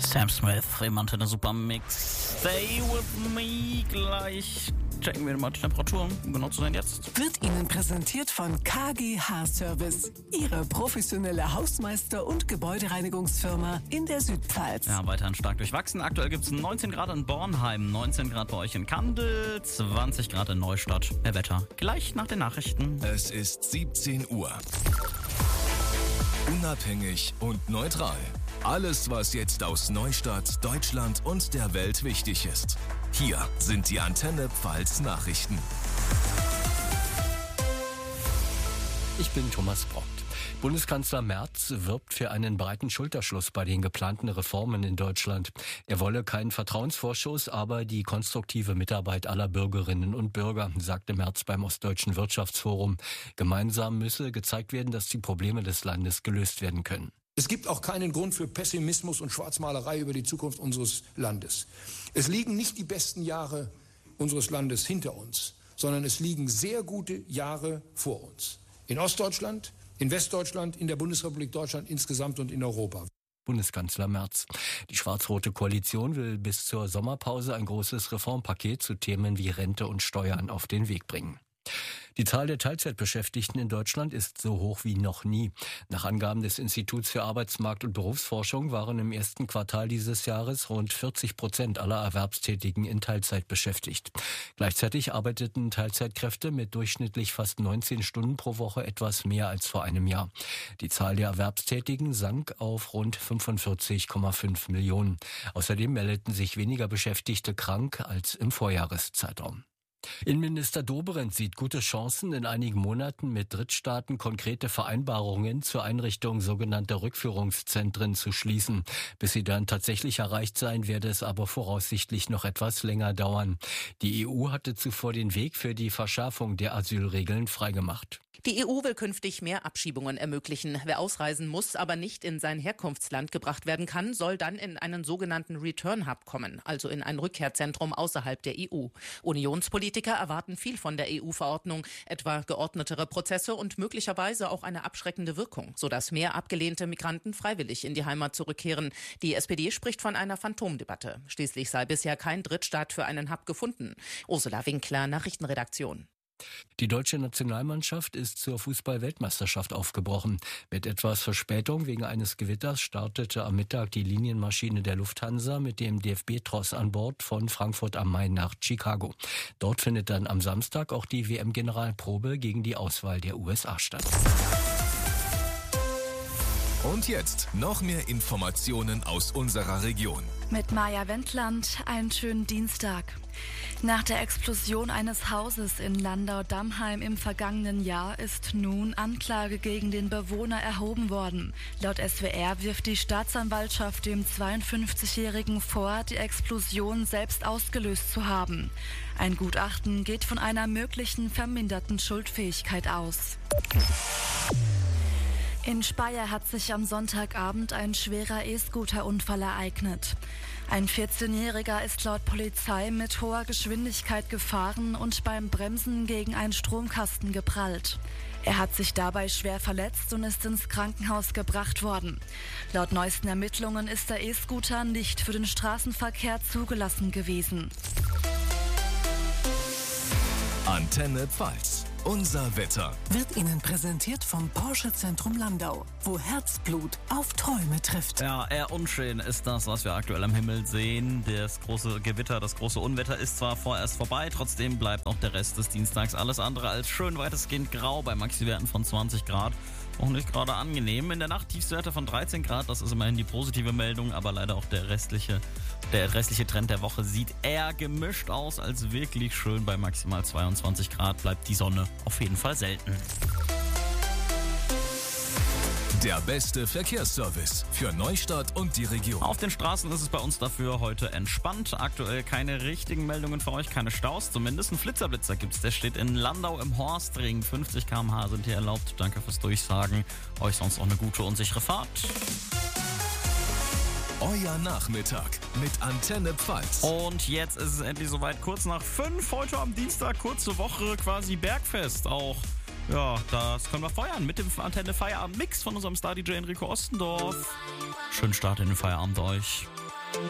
Sam Smith im Antenne Super Mix. Stay with me. Gleich checken wir mal die Temperaturen, um genau zu sein jetzt. Wird Ihnen präsentiert von KGH Service, Ihre professionelle Hausmeister- und Gebäudereinigungsfirma in der Südpfalz. Ja, weiterhin stark durchwachsen. Aktuell gibt es 19 Grad in Bornheim, 19 Grad bei euch in Kandel, 20 Grad in Neustadt. Mehr Wetter gleich nach den Nachrichten. Es ist 17 Uhr. Unabhängig und neutral. Alles, was jetzt aus Neustadt, Deutschland und der Welt wichtig ist. Hier sind die Antenne Pfalz Nachrichten. Ich bin Thomas Brockt. Bundeskanzler Merz wirbt für einen breiten Schulterschluss bei den geplanten Reformen in Deutschland. Er wolle keinen Vertrauensvorschuss, aber die konstruktive Mitarbeit aller Bürgerinnen und Bürger, sagte Merz beim Ostdeutschen Wirtschaftsforum. Gemeinsam müsse gezeigt werden, dass die Probleme des Landes gelöst werden können. Es gibt auch keinen Grund für Pessimismus und Schwarzmalerei über die Zukunft unseres Landes. Es liegen nicht die besten Jahre unseres Landes hinter uns, sondern es liegen sehr gute Jahre vor uns. In Ostdeutschland, in Westdeutschland, in der Bundesrepublik Deutschland insgesamt und in Europa. Bundeskanzler Merz. Die schwarz-rote Koalition will bis zur Sommerpause ein großes Reformpaket zu Themen wie Rente und Steuern auf den Weg bringen. Die Zahl der Teilzeitbeschäftigten in Deutschland ist so hoch wie noch nie. Nach Angaben des Instituts für Arbeitsmarkt- und Berufsforschung waren im ersten Quartal dieses Jahres rund 40% aller Erwerbstätigen in Teilzeit beschäftigt. Gleichzeitig arbeiteten Teilzeitkräfte mit durchschnittlich fast 19 Stunden pro Woche etwas mehr als vor einem Jahr. Die Zahl der Erwerbstätigen sank auf rund 45,5 Millionen. Außerdem meldeten sich weniger Beschäftigte krank als im Vorjahreszeitraum. Innenminister Dobrindt sieht gute Chancen, in einigen Monaten mit Drittstaaten konkrete Vereinbarungen zur Einrichtung sogenannter Rückführungszentren zu schließen. Bis sie dann tatsächlich erreicht seien, werde es aber voraussichtlich noch etwas länger dauern. Die EU hatte zuvor den Weg für die Verschärfung der Asylregeln freigemacht. Die EU will künftig mehr Abschiebungen ermöglichen. Wer ausreisen muss, aber nicht in sein Herkunftsland gebracht werden kann, soll dann in einen sogenannten Return Hub kommen, also in ein Rückkehrzentrum außerhalb der EU. Unionspolitiker erwarten viel von der EU-Verordnung, etwa geordnetere Prozesse und möglicherweise auch eine abschreckende Wirkung, sodass mehr abgelehnte Migranten freiwillig in die Heimat zurückkehren. Die SPD spricht von einer Phantomdebatte. Schließlich sei bisher kein Drittstaat für einen Hub gefunden. Ursula Winkler, Nachrichtenredaktion. Die deutsche Nationalmannschaft ist zur Fußball-Weltmeisterschaft aufgebrochen. Mit etwas Verspätung wegen eines Gewitters startete am Mittag die Linienmaschine der Lufthansa mit dem DFB-Tross an Bord von Frankfurt am Main nach Chicago. Dort findet dann am Samstag auch die WM-Generalprobe gegen die Auswahl der USA statt. Und jetzt noch mehr Informationen aus unserer Region. Mit Maja Wendland, einen schönen Dienstag. Nach der Explosion eines Hauses in Landau-Dammheim im vergangenen Jahr ist nun Anklage gegen den Bewohner erhoben worden. Laut SWR wirft die Staatsanwaltschaft dem 52-Jährigen vor, die Explosion selbst ausgelöst zu haben. Ein Gutachten geht von einer möglichen verminderten Schuldfähigkeit aus. In Speyer hat sich am Sonntagabend ein schwerer E-Scooter-Unfall ereignet. Ein 14-Jähriger ist laut Polizei mit hoher Geschwindigkeit gefahren und beim Bremsen gegen einen Stromkasten geprallt. Er hat sich dabei schwer verletzt und ist ins Krankenhaus gebracht worden. Laut neuesten Ermittlungen ist der E-Scooter nicht für den Straßenverkehr zugelassen gewesen. Antenne Pfalz. Unser Wetter Wird Ihnen präsentiert vom Porsche Zentrum Landau, wo Herzblut auf Träume trifft. Ja, eher unschön ist das, was wir aktuell am Himmel sehen. Das große Gewitter, das große Unwetter ist zwar vorerst vorbei, trotzdem bleibt auch der Rest des Dienstags alles andere als schön, weitestgehend grau bei Maxiwerten von 20 Grad. Auch nicht gerade angenehm. In der Nacht Tiefstwerte von 13 Grad, das ist immerhin die positive Meldung, aber leider auch der restliche Trend der Woche sieht eher gemischt aus als wirklich schön. Bei maximal 22 Grad bleibt die Sonne auf jeden Fall selten. Der beste Verkehrsservice für Neustadt und die Region. Auf den Straßen ist es bei uns dafür heute entspannt. Aktuell keine richtigen Meldungen für euch, keine Staus. Zumindest einen Flitzer gibt's. Der steht in Landau im Horstring. 50 km/h sind hier erlaubt. Danke fürs Durchsagen. Euch sonst auch eine gute und sichere Fahrt. Euer Nachmittag mit Antenne Pfalz. Und jetzt ist es endlich soweit. Kurz nach 5 heute am Dienstag. Kurze Woche, quasi Bergfest auch. Ja, das können wir feiern mit dem Antenne Feierabend Mix von unserem Star-DJ Enrico Ostendorf. Schönen Start in den Feierabend euch.